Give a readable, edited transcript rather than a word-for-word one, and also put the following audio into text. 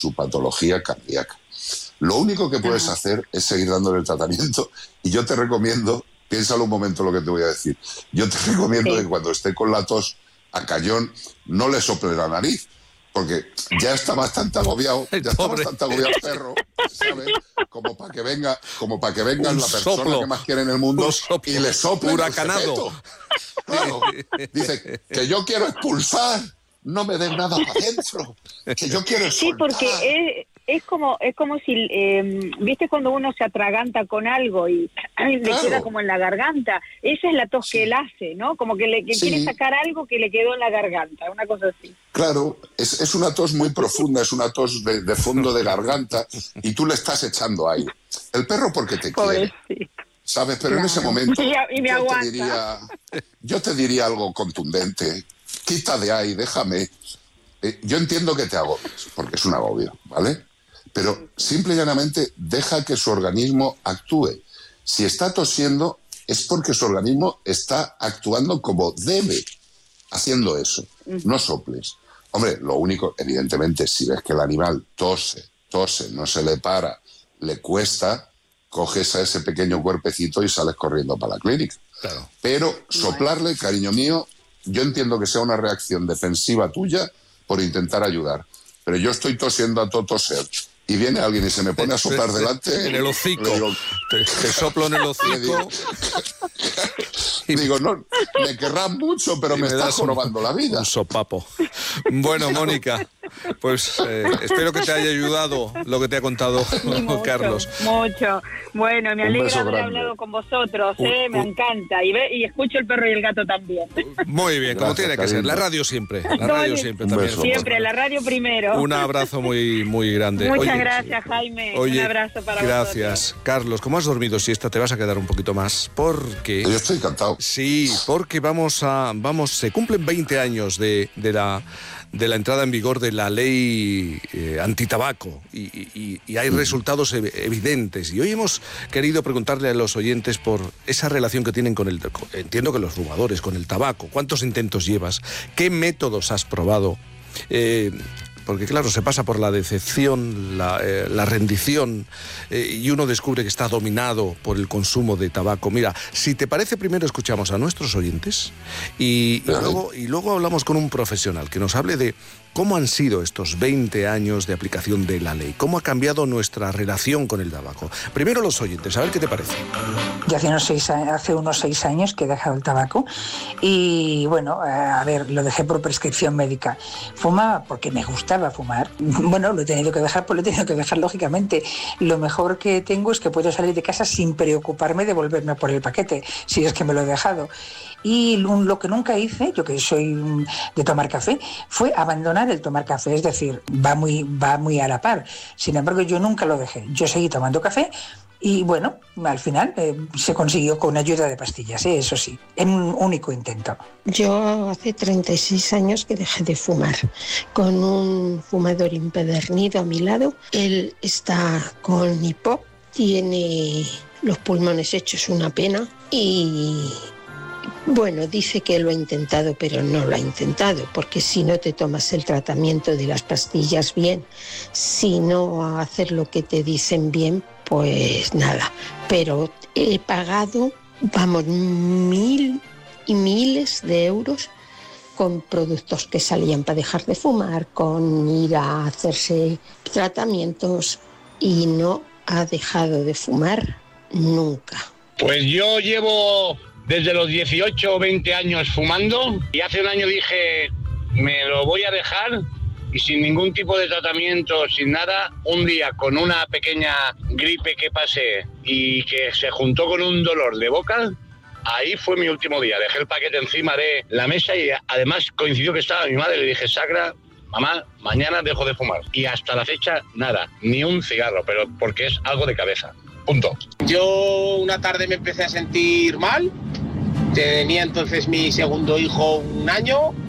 su patología cardíaca. Lo único que puedes hacer es seguir dándole el tratamiento, y yo te recomiendo, piénsalo un momento lo que te voy a decir, yo te recomiendo que cuando esté con la tos a cayón no le sople la nariz, porque ya está bastante agobiado, el perro, ¿sabes? Como para que venga la persona que más quiere en el mundo y le sople huracanado. Claro. Dice que yo quiero expulsar, no me den nada para adentro, que yo quiero soltar. Sí, porque es como si, ¿viste cuando uno se atraganta con algo y le queda como en la garganta? Esa es la tos que él hace, ¿no? Como que quiere sacar algo que le quedó en la garganta, una cosa así. Claro, es una tos muy profunda, es una tos de fondo de garganta, y tú le estás echando aire. El perro porque te quiere, ¿sabes? Pero en ese momento yo te diría algo contundente. Quita de ahí, déjame. Yo entiendo que te agobies, porque es un agobio, ¿vale? Pero simple y llanamente deja que su organismo actúe. Si está tosiendo es porque su organismo está actuando como debe, haciendo eso. No soples. Hombre, lo único, evidentemente, si ves que el animal tose, no se le para, le cuesta, coges a ese pequeño cuerpecito y sales corriendo para la clínica. Claro. Pero soplarle, cariño mío, yo entiendo que sea una reacción defensiva tuya por intentar ayudar. Pero yo estoy tosiendo a todo toser y viene alguien y se me pone a soplar delante. En el hocico. Te soplo en el hocico. Digo, no, me querrás mucho, pero me estás jorobando la vida. Un sopapo. Bueno, Mónica, pues espero que te haya ayudado lo que te ha contado Carlos. Mucho. Bueno, me alegra haber hablado con vosotros, me encanta. Y escucho El perro y el gato también. Muy bien, como tiene que ser. La radio siempre. La radio siempre también. Siempre, la radio primero. Un abrazo muy, muy grande. Muchas gracias, Jaime. Un abrazo para vosotros. Gracias. Carlos, como has dormido siesta, te vas a quedar un poquito más, porque... Yo estoy encantado. Sí, porque se cumplen 20 años de la entrada en vigor de la ley antitabaco y hay resultados evidentes. Y hoy hemos querido preguntarle a los oyentes por esa relación que tienen entiendo que los fumadores, con el tabaco. ¿Cuántos intentos llevas? ¿Qué métodos has probado? Porque claro, se pasa por la decepción, la rendición, y uno descubre que está dominado por el consumo de tabaco. Mira, si te parece, primero escuchamos a nuestros oyentes y luego hablamos con un profesional que nos hable de cómo han sido estos 20 años de aplicación de la ley, cómo ha cambiado nuestra relación con el tabaco. Primero los oyentes, a ver qué te parece. Yo hace unos 6 años que he dejado el tabaco y bueno, a ver, lo dejé por prescripción médica. Fumaba porque me gustaba fumar. Bueno, lo he tenido que dejar, pues lo he tenido que dejar lógicamente. Lo mejor que tengo es que puedo salir de casa sin preocuparme de volverme por el paquete, si es que me lo he dejado. Y lo que nunca hice, yo que soy de tomar café, fue abandonar el tomar café, es decir, va muy a la par. Sin embargo, yo nunca lo dejé. Yo seguí tomando café y bueno, al final se consiguió con ayuda de pastillas, eso sí, en un único intento. Yo hace 36 años que dejé de fumar, con un fumador empedernido a mi lado. Él está con hipo, tiene los pulmones hechos una pena y... Bueno, dice que lo ha intentado, pero no lo ha intentado, porque si no te tomas el tratamiento de las pastillas bien, si no hacer lo que te dicen bien, pues nada. Pero he pagado, 1.000 y miles de euros con productos que salían para dejar de fumar, con ir a hacerse tratamientos, y no ha dejado de fumar nunca. Pues yo llevo... desde los 18 o 20 años fumando, y hace un año dije, me lo voy a dejar, y sin ningún tipo de tratamiento, sin nada, un día con una pequeña gripe que pasé y que se juntó con un dolor de boca, ahí fue mi último día. Dejé el paquete encima de la mesa y además coincidió que estaba mi madre, le dije, Sacra, mamá, mañana dejo de fumar. Y hasta la fecha, nada, ni un cigarro, pero porque es algo de cabeza. Punto. Yo una tarde me empecé a sentir mal. Tenía entonces mi segundo hijo 1 año